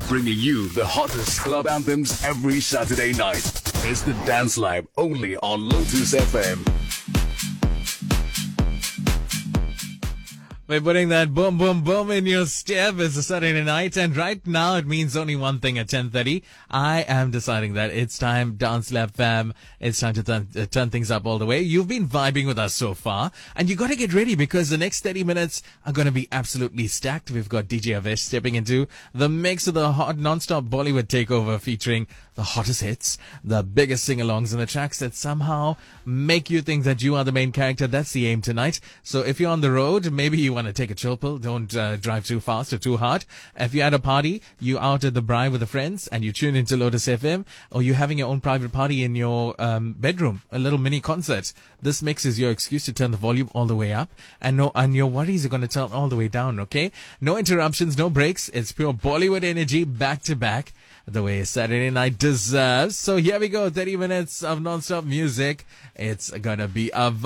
bringing you the hottest club anthems every Saturday night. It's the Dance Lab only on Lotus FM. We're putting that boom, boom, boom in your step. It's a Saturday night, and right now it means only one thing at 10:30. I am deciding that it's time, Dance Lab fam. It's time to turn things up all the way. You've been vibing with us so far, and you got to get ready because the next 30 minutes are going to be absolutely stacked. We've got DJ Avesh stepping into the mix of the hot non-stop Bollywood takeover featuring the hottest hits, the biggest sing-alongs, and the tracks that somehow make you think that you are the main character. That's the aim tonight. So if you're on the road, maybe you want to take a chill pill. Don't drive too fast or too hard. If you're at a party, you out at the braai with the friends, and you tune into Lotus FM, or you're having your own private party in your bedroom, a little mini concert. This mix is your excuse to turn the volume all the way up, and your worries are going to turn all the way down. Okay? No interruptions, no breaks. It's pure Bollywood energy, back to back, the way Saturday night deserves. So here we go, 30 minutes of non-stop music. It's gonna be a